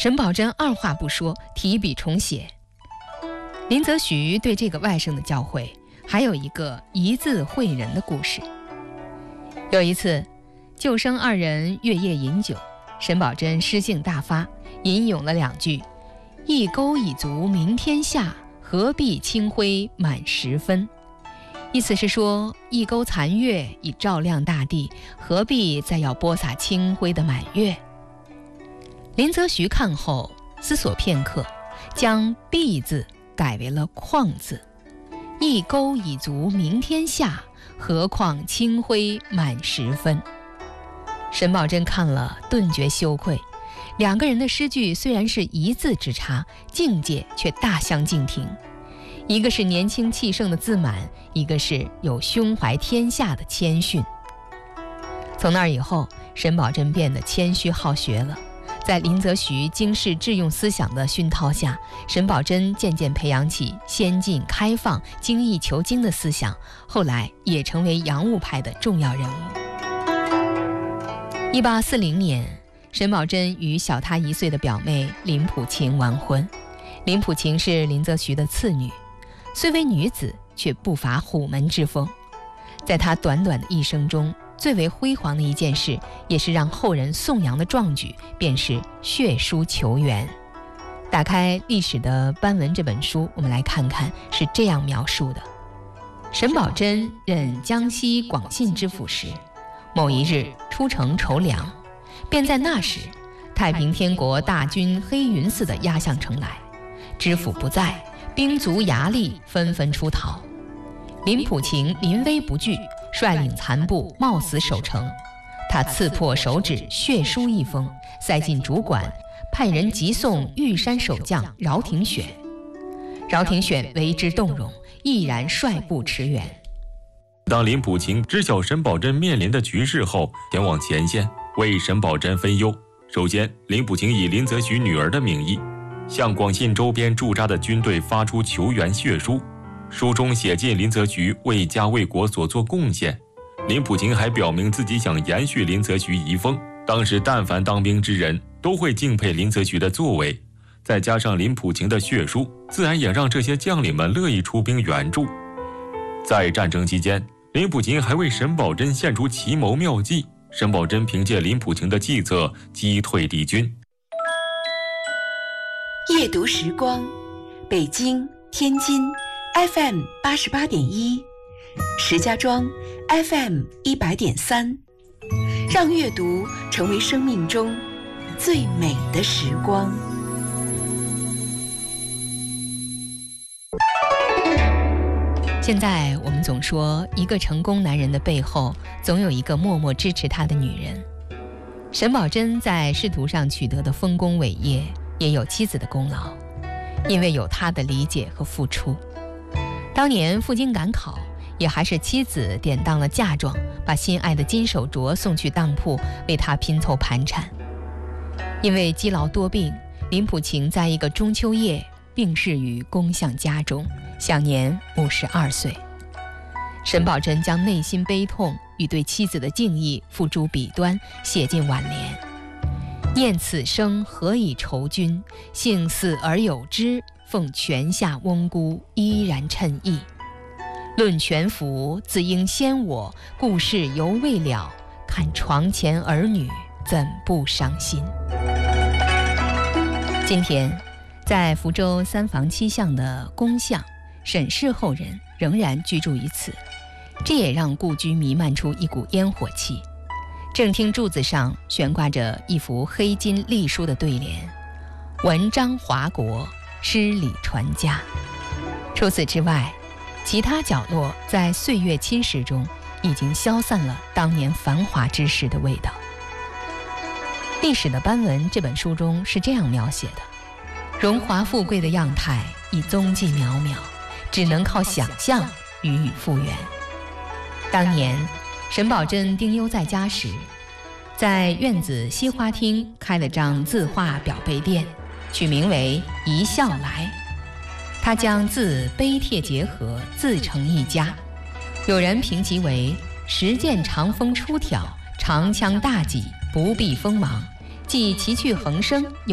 沈葆桢二话不说，提笔重写。林则徐对这个外甥的教诲，还有一个一字会人的故事。有一次，旧生二人月夜饮酒，沈葆桢诗兴大发，吟咏了2句：一钩已足明天下，何必清辉满10分。意思是说，一钩残月已照亮大地，何必再要播撒清辉的满月？林则徐看后思索片刻，将必字改为了况字，一钩已足明天下，何况清辉满10分。沈葆桢看了顿觉羞愧，两个人的诗句虽然是一字之差，境界却大相径庭。一个是年轻气盛的自满，一个是有胸怀天下的谦逊。从那以后，沈葆桢变得谦虚好学了。在林则徐经世致用思想的熏陶下，沈葆桢渐渐培养起先进开放、精益求精的思想，后来也成为洋务派的重要人物。1840年，沈葆桢与小他1岁的表妹林溥琴完婚。林溥琴是林则徐的次女，虽为女子，却不乏虎门之风。在她短短的一生中，最为辉煌的一件事，也是让后人颂扬的壮举，便是血书求援。打开历史的斑纹这本书，我们来看看是这样描述的：沈葆桢任江西广信知府时，某一日出城筹粮，便在那时，太平天国大军黑云似的压向城来，知府不在，兵卒衙吏纷纷出逃。林溥琴临危不惧，率领残部冒死守城。他刺破手指，血书一封，塞进主管，派人急送玉山守将饶廷选。饶廷选为之动容，毅然率部驰援。 当林溥琴知晓沈葆桢面临的局势后，前往前线为沈葆桢分忧。首先，林溥琴以林则徐女儿的名义，向广信周边驻扎的军队发出求援血书，书中写尽林则徐为家为国所做贡献。林溥琴还表明自己想延续林则徐遗风，当时但凡当兵之人都会敬佩林则徐的作为，再加上林溥琴的血书，自然也让这些将领们乐意出兵援助。在战争期间，林溥琴还为沈葆桢献出奇谋妙计，沈葆桢凭借林溥琴的计策击退敌军。 夜读时光，北京、天津 FM 88.1，石家庄 FM 100.3，让阅读成为生命中最美的时光。 现在我们总说，一个成功男人的背后，总有一个默默支持他的女人。沈葆桢在仕途上取得的丰功伟业，也有妻子的功劳，因为有他的理解和付出。当年赴京赶考，也还是妻子典当了嫁妆，把心爱的金手镯送去当铺，为他拼凑盘缠。因为积劳多病，林溥琴在一个中秋夜病逝于公相家中，享年52岁。沈葆桢将内心悲痛与对妻子的敬意付诸笔端，写进挽联：念此生何以酬君，幸死而有之，奉泉下翁姑依然称意。论权服自应先我，故事犹未了，看床前儿女怎不伤心。今天在福州3房7巷的公巷，沈氏后人仍然居住于此，这也让故居弥漫出一股烟火气。正厅柱子上悬挂着一幅黑金隶书的对联：文章华国，诗礼传家。除此之外，其他角落在岁月侵蚀中已经消散了当年繁华之时的味道。历史的斑纹这本书中是这样描写的：荣华富贵的样态已踪迹渺渺，只能靠想象予以复原。当年沈葆桢丁忧在家时，在院子西花厅开了张字画表背店，取名为一笑来。他将字碑帖结合，自成一家。有人评其为实践长风出挑，长枪大戟，不避锋芒，既奇趣横生，